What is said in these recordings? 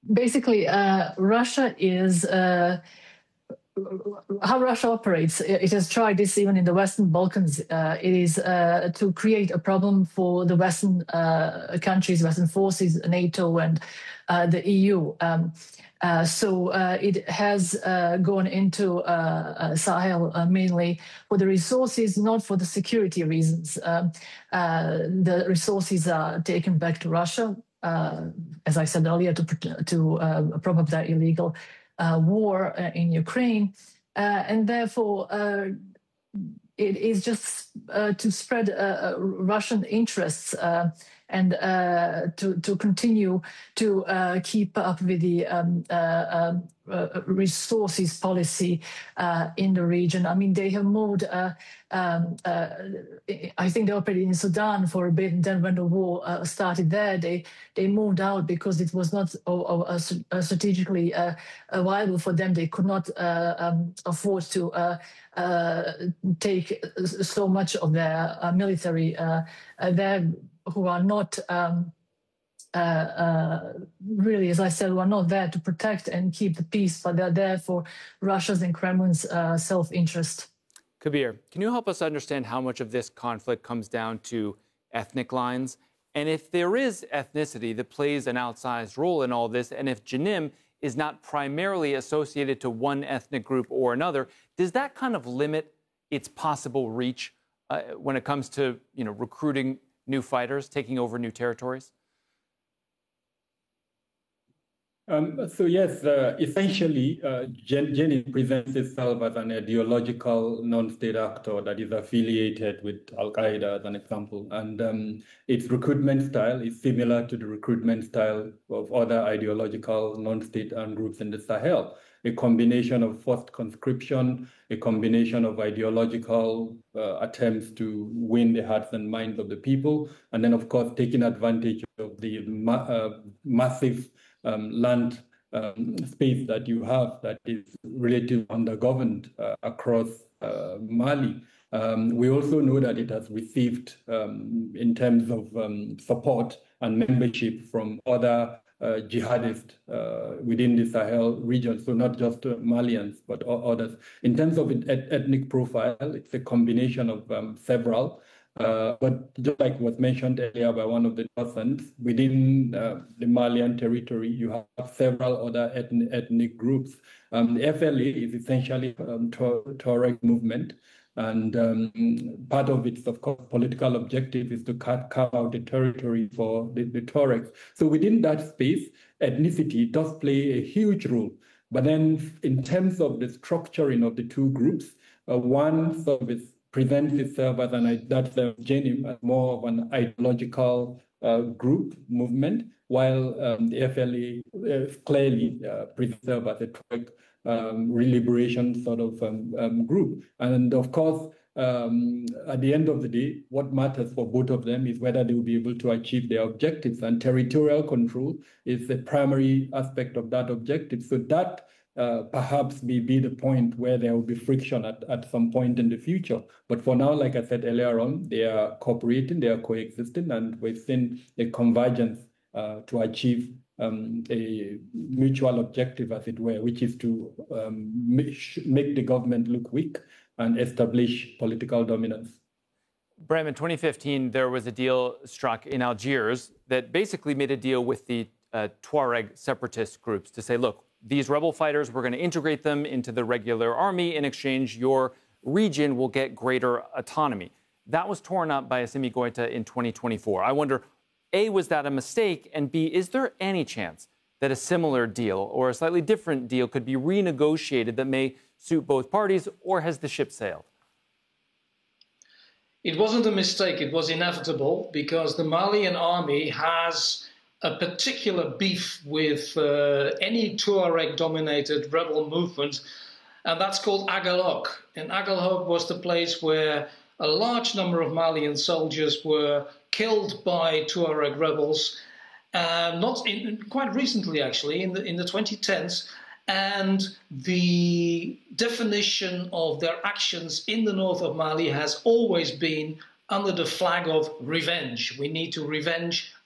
Basically, Russia is how Russia operates. It has tried this even in the Western Balkans. It is to create a problem for the Western countries, Western forces, NATO, and the EU. So it has gone into Sahel mainly for the resources, not for the security reasons. The resources are taken back to Russia, as I said earlier, to prop up their illegal war in Ukraine, and therefore it is just to spread Russian interests and to continue to keep up with the resources policy in the region. I mean, they have moved. I think they operated in Sudan for a bit, and then when the war started there, they moved out because it was not strategically viable for them. They could not afford to take so much of their military there, who are not really, as I said, who are not there to protect and keep the peace, but they're there for Russia's and Kremlin's self-interest. Kabir, can you help us understand how much of this conflict comes down to ethnic lines? And if there is ethnicity that plays an outsized role in all this, and if Jenim is not primarily associated to one ethnic group or another, does that kind of limit its possible reach when it comes to, recruiting new fighters, taking over new territories? Essentially, Jenim presents itself as an ideological non-state actor that is affiliated with Al-Qaeda, as an example. And its recruitment style is similar to the recruitment style of other ideological non-state armed groups in the Sahel. A combination of forced conscription, a combination of ideological attempts to win the hearts and minds of the people, and then, of course, taking advantage of the massive land space that you have that is relatively undergoverned across Mali. We also know that it has received, in terms of support and membership from other jihadists within the Sahel region, so not just Malians, but others. In terms of ethnic profile, it's a combination of several. But just like was mentioned earlier by one of the persons, within the Malian territory, you have several other ethnic groups. The FLA is essentially Tuareg movement. And part of its, of course, political objective is to carve out the territory for the Tuaregs. So within that space, ethnicity does play a huge role. But then in terms of the structuring of the two groups, one sort of presents itself as Jenim as more of an ideological group movement, while the FLA clearly presents itself as a Tuareg liberation sort of group. And of course, at the end of the day, what matters for both of them is whether they will be able to achieve their objectives, and territorial control is the primary aspect of that objective. So that perhaps may be the point where there will be friction at some point in the future. But for now, like I said earlier on, they are cooperating, they are coexisting, and we've seen a convergence to achieve a mutual objective, as it were, which is to make the government look weak and establish political dominance. Bram, in 2015, there was a deal struck in Algiers that basically made a deal with the Tuareg separatist groups to say, look, these rebel fighters, we're going to integrate them into the regular army. In exchange, your region will get greater autonomy. That was torn up by Assimi Goïta in 2024. I wonder, A, was that a mistake? And B, is there any chance that a similar deal or a slightly different deal could be renegotiated that may suit both parties, or has the ship sailed? It wasn't a mistake. It was inevitable because the Malian army has a particular beef with any Tuareg-dominated rebel movement, and that's called Agalok. And Agalok was the place where a large number of Malian soldiers were killed by Tuareg rebels, quite recently actually, in the 2010s. And the definition of their actions in the north of Mali has always been under the flag of revenge. We need to revenge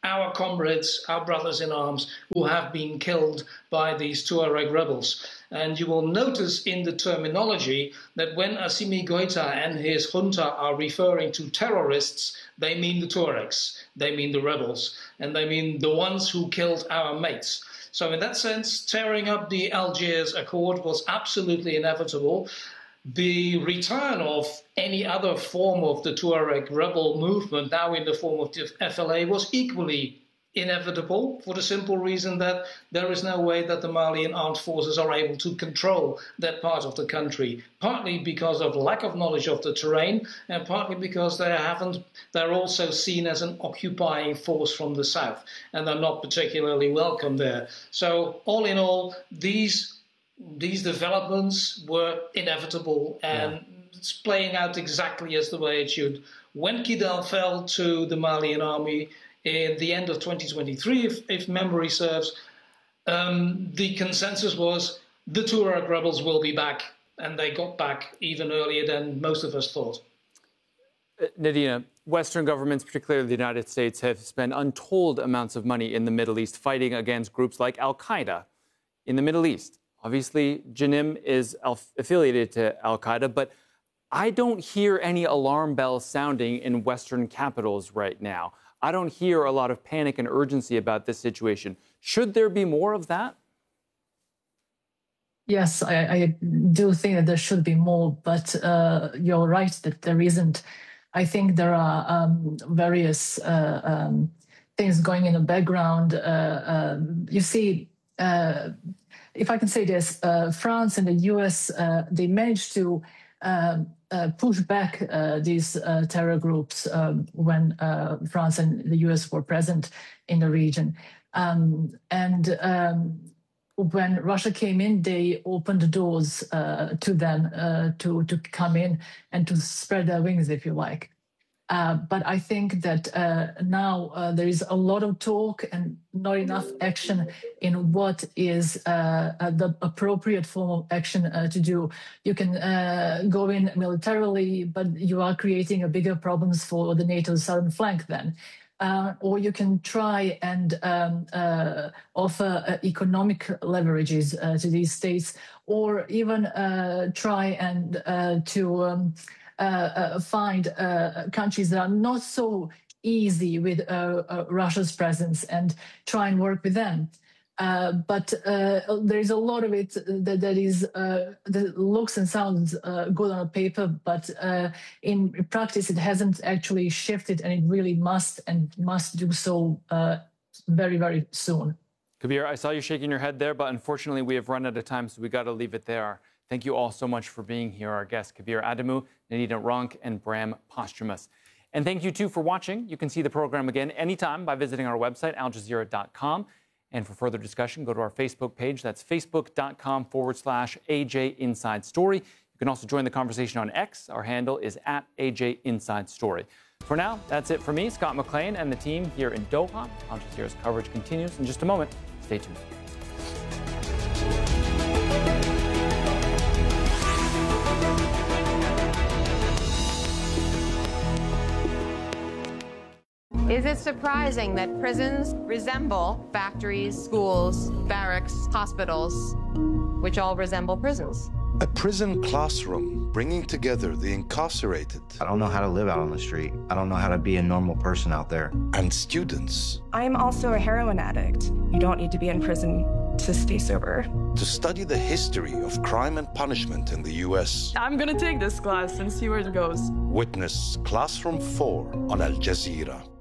our comrades, our brothers in arms, who have been killed by these Tuareg rebels. And you will notice in the terminology that when Assimi Goïta and his junta are referring to terrorists, they mean the Tuaregs, they mean the rebels, and they mean the ones who killed our mates. So in that sense, tearing up the Algiers Accord was absolutely inevitable. The return of any other form of the Tuareg rebel movement, now in the form of the FLA, was equally inevitable, for the simple reason that there is no way that the Malian armed forces are able to control that part of the country, partly because of lack of knowledge of the terrain, and partly because they're also seen as an occupying force from the south, and they're not particularly welcome there. So all in all, these developments were inevitable, and it's playing out exactly as the way it should. When Kidal fell to the Malian army in the end of 2023, if memory serves, the consensus was the Tuareg rebels will be back, and they got back even earlier than most of us thought. Nadina, Western governments, particularly the United States, have spent untold amounts of money in the Middle East fighting against groups like Al-Qaeda in the Middle East. Obviously, Janim is affiliated to Al-Qaeda, but I don't hear any alarm bells sounding in Western capitals right now. I don't hear a lot of panic and urgency about this situation. Should there be more of that? Yes, I do think that there should be more, but you're right that there isn't. I think there are various things going in the background. You see, if I can say this, France and the US, they managed to push back these terror groups when France and the US were present in the region. When Russia came in, they opened the doors to them to come in and to spread their wings, if you like. But I think that now there is a lot of talk and not enough action in what is the appropriate form of action to do. You can go in militarily, but you are creating a bigger problems for the NATO southern flank then. Or you can try and offer economic leverages to these states, or even try and to find countries that are not so easy with Russia's presence and try and work with them. But there is a lot of it that looks and sounds good on paper, but in practice it hasn't actually shifted, and it really must do so very, very soon. Kabir, I saw you shaking your head there, but unfortunately we have run out of time, so we got to leave it there. Thank you all so much for being here, our guests, Kabir Adamu, Nadina Ronk, and Bram Posthumus. And thank you, too, for watching. You can see the program again anytime by visiting our website, aljazeera.com. And for further discussion, go to our Facebook page. That's facebook.com/AJ Inside Story. You can also join the conversation on X. Our handle is @AJ Inside Story. For now, that's it for me, Scott McLean, and the team here in Doha. Al Jazeera's coverage continues in just a moment. Stay tuned. Is it surprising that prisons resemble factories, schools, barracks, hospitals, which all resemble prisons? A prison classroom bringing together the incarcerated. I don't know how to live out on the street. I don't know how to be a normal person out there. And students. I'm also a heroin addict. You don't need to be in prison to stay sober. To study the history of crime and punishment in the U.S. I'm gonna take this class and see where it goes. Witness Classroom 4 on Al Jazeera.